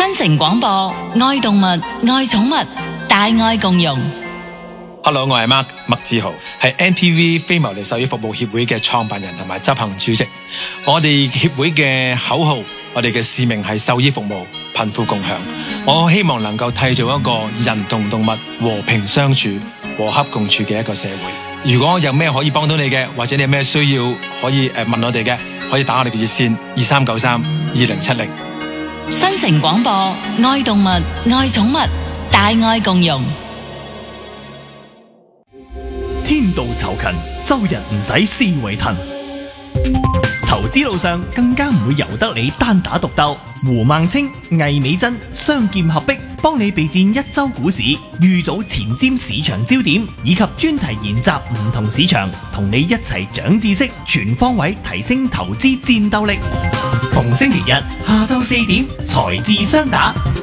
新城廣播，愛動物，愛寵物，大愛共融。 Hello， 我係麥志豪，係 NPV 非牟利獸醫服務協會嘅創辦人同埋執行主席。我哋協會嘅口號，我哋嘅使命係獸醫服務，貧富共享。我希望能夠締造一個人同動物和平相處、和洽共處嘅一個社會。如果有咩可以幫到你嘅，或者你有咩需要可以問我哋嘅，可以打我哋嘅熱線23932070。 新城廣播，愛動物，愛寵物，大愛共融。 天道酬勤，周日唔使思維騰。投資路上更加唔會由得你單打獨鬥。胡孟青、魏美珍雙劍合璧，幫你備戰一周股市，預早前瞻市場焦點，以及專題研習唔同市場，同你一齊長知識，全方位提升投資戰鬥力。逢星期日下晝4點，財智雙打。